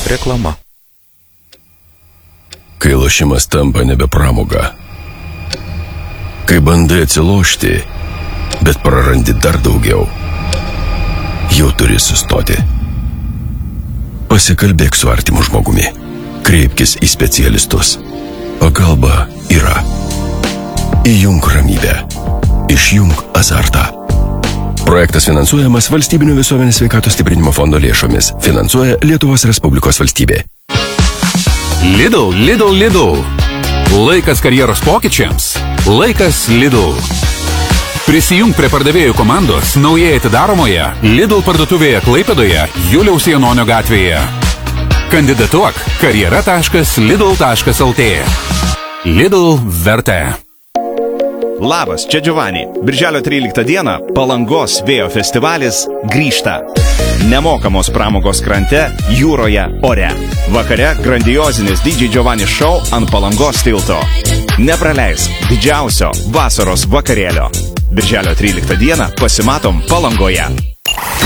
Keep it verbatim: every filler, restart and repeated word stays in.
Reklama. Kai lošimas tampa nebe pramoga. Kai bandai atsilošti, bet prarandi dar daugiau. Jau turi sustoti. Pasikalbėk su artimu žmogumi. Kreipkis į specialistus. Pagalba yra. Įjunk ramybę. Išjunk azartą. Projektas finansuojamas Valstybinio visuomenės sveikatos stiprinimo fondo lėšomis. Finansuoja Lietuvos Respublikos valstybė. Lidl, Lidl, Lidl. Laikas karjeros pokyčiams. Laikas Lidl. Prisijung prie pardavėjų komandos naujai atidaromoje Lidl parduotuvėje Klaipėdoje Juliaus Janonio gatvėje. Kandidatuok karjera taškas lidl taškas lt. Lidl vertė. Labas, čia Giovanni. Birželio tryliktą dieną Palangos vėjo festivalis grįžta. Nemokamos pramogos krante, jūroje, ore. Vakare grandiozinis D J Giovanni show ant Palangos tilto. Nepraleisk didžiausio vasaros vakarėlio. Birželio tryliktą dieną pasimatom Palangoje.